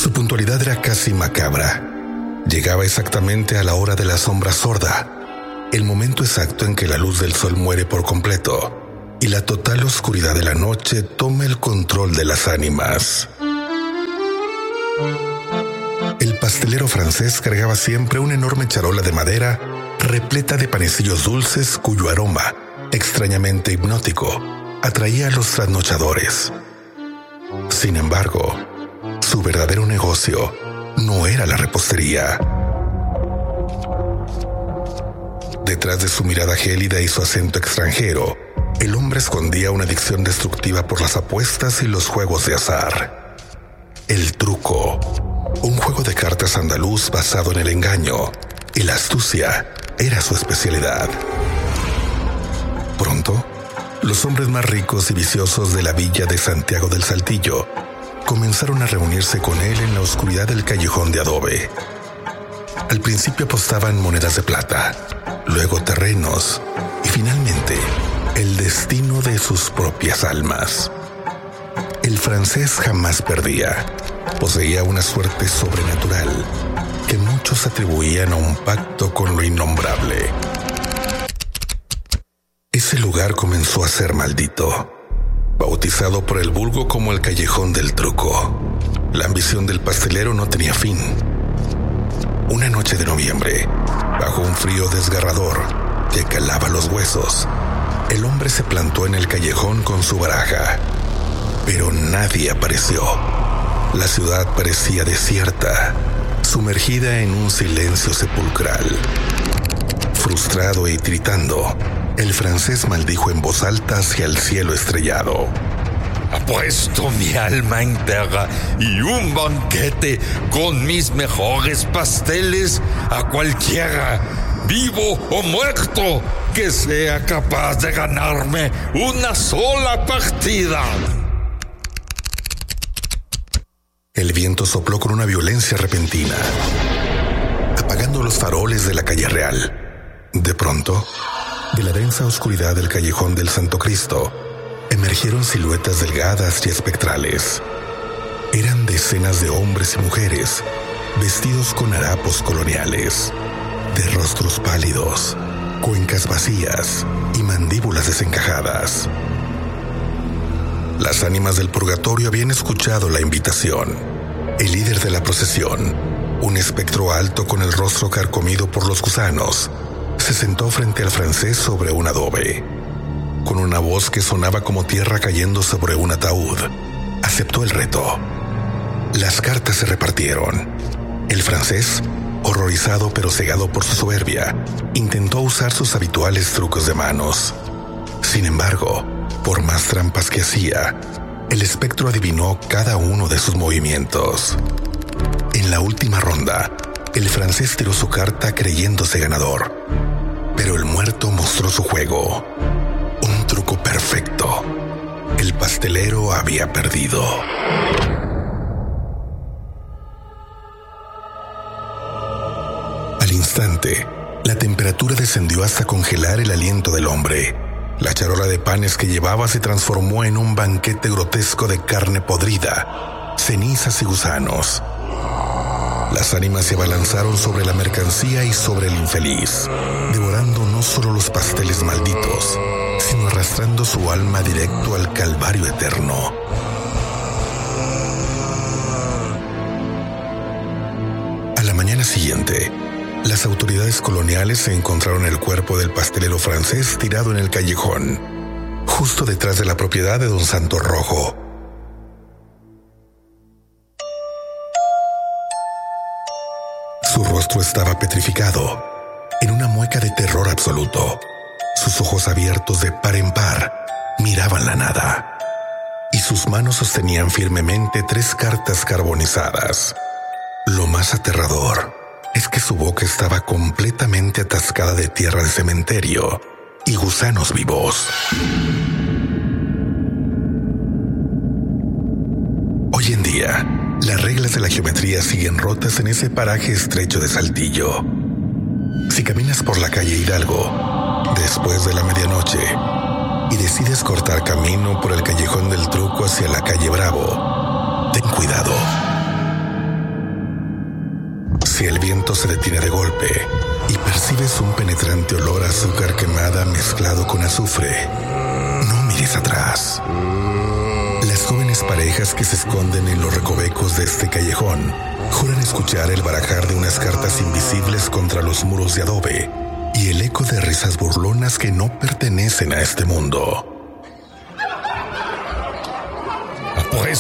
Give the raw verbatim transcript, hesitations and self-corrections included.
Su puntualidad era casi macabra. Llegaba exactamente a la hora de la sombra sorda, el momento exacto en que la luz del sol muere por completo y la total oscuridad de la noche toma el control de las ánimas. El pastelero francés cargaba siempre una enorme charola de madera repleta de panecillos dulces cuyo aroma, extrañamente hipnótico, atraía a los trasnochadores. Sin embargo, su verdadero negocio no era la repostería. Detrás de su mirada gélida y su acento extranjero, el hombre escondía una adicción destructiva por las apuestas y los juegos de azar. El truco, un juego de cartas andaluz basado en el engaño y la astucia, era su especialidad. Pronto, los hombres más ricos y viciosos de la villa de Santiago del Saltillo comenzaron a reunirse con él en la oscuridad del callejón de adobe. Al principio apostaban monedas de plata, luego terrenos y finalmente el destino de sus propias almas. El francés jamás perdía. Poseía una suerte sobrenatural que muchos atribuían a un pacto con lo innombrable. Ese lugar comenzó a ser maldito, bautizado por el vulgo como el Callejón del Truco. La ambición del pastelero no tenía fin. Una noche de noviembre, bajo un frío desgarrador que calaba los huesos, el hombre se plantó en el callejón con su baraja, pero nadie apareció. La ciudad parecía desierta, sumergida en un silencio sepulcral. Frustrado y tiritando, el francés maldijo en voz alta hacia el cielo estrellado. Apuesto mi alma entera y un banquete con mis mejores pasteles a cualquiera, vivo o muerto, que sea capaz de ganarme una sola partida. El viento sopló con una violencia repentina, apagando los faroles de la calle real. De pronto, de la densa oscuridad del callejón del Santo Cristo, emergieron siluetas delgadas y espectrales. Eran decenas de hombres y mujeres, vestidos con harapos coloniales, de rostros pálidos, cuencas vacías y mandíbulas desencajadas. Las ánimas del purgatorio habían escuchado la invitación. El líder de la procesión, un espectro alto con el rostro carcomido por los gusanos, se sentó frente al francés sobre un adobe. Con una voz que sonaba como tierra cayendo sobre un ataúd, aceptó el reto. Las cartas se repartieron. El francés, horrorizado pero cegado por su soberbia, intentó usar sus habituales trucos de manos. Sin embargo, por más trampas que hacía, el espectro adivinó cada uno de sus movimientos. En la última ronda, el francés tiró su carta creyéndose ganador, pero el muerto mostró su juego. Un truco perfecto. El pastelero había perdido. Al instante, la temperatura descendió hasta congelar el aliento del hombre. La charola de panes que llevaba se transformó en un banquete grotesco de carne podrida, cenizas y gusanos. Las ánimas se abalanzaron sobre la mercancía y sobre el infeliz, devorando no solo los pasteles malditos, sino arrastrando su alma directo al calvario eterno. A la mañana siguiente, las autoridades coloniales encontraron el cuerpo del pastelero francés tirado en el callejón, justo detrás de la propiedad de don Santos Rojo. Su rostro estaba petrificado, en una mueca de terror absoluto. Sus ojos abiertos de par en par miraban la nada, y sus manos sostenían firmemente tres cartas carbonizadas. Lo más aterrador es que su boca estaba completamente atascada de tierra de cementerio y gusanos vivos. Hoy en día, las reglas de la geometría siguen rotas en ese paraje estrecho de Saltillo. Si caminas por la calle Hidalgo después de la medianoche y decides cortar camino por el callejón del Truco hacia la calle Bravo, ten cuidado. auto se detiene de golpe y percibes un penetrante olor a azúcar quemada mezclado con azufre. No mires atrás. Las jóvenes parejas que se esconden en los recovecos de este callejón juran escuchar el barajar de unas cartas invisibles contra los muros de adobe y el eco de risas burlonas que no pertenecen a este mundo. Por